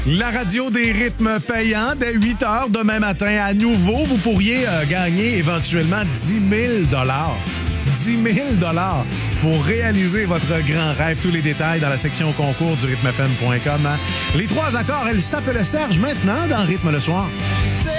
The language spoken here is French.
La radio des rythmes payants, dès 8 heures demain matin, à nouveau, vous pourriez gagner éventuellement 10 000 10 000 pour réaliser votre grand rêve. Tous les détails dans la section concours du rythmefm.com. Les trois accords, elle s'appelle Serge maintenant dans Rythme le soir.